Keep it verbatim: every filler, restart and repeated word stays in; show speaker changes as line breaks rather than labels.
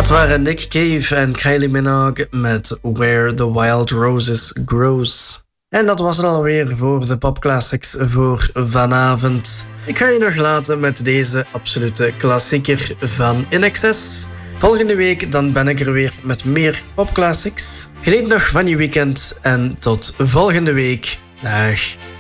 Dat waren Nick Cave en Kylie Minogue met Where the Wild Roses Grows. En dat was het alweer voor de popclassics voor vanavond. Ik ga je nog laten met deze absolute klassieker van In Excess. Volgende week dan ben ik er weer met meer popclassics. Geniet nog van je weekend en tot volgende week. Dag.